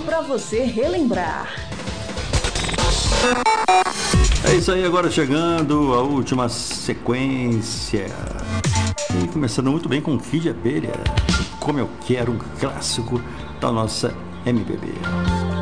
para você relembrar. É isso aí, agora chegando a última sequência. E começando muito bem com Kid Abelha, Como Eu Quero, um clássico da nossa MPB.